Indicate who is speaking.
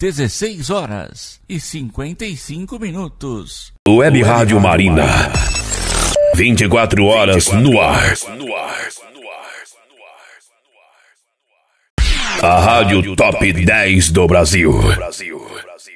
Speaker 1: 16h55.
Speaker 2: Web Rádio Marina. 24 horas no ar. A Rádio Top 10 do Brasil.